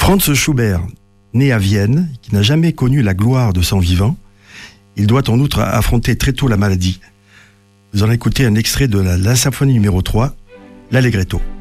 Franz Schubert, né à Vienne, qui n'a jamais connu la gloire de son vivant, il doit en outre affronter très tôt la maladie. Vous en écoutez un extrait de la symphonie numéro 3, l'Allegretto.